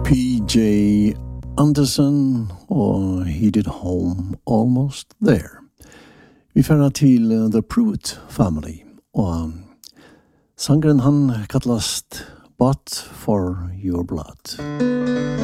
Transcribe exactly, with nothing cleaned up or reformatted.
P J Anderson og He Did Home Almost There. Vi fører til uh, The Pruitt Family, og sangren han kallast But For Your Blood.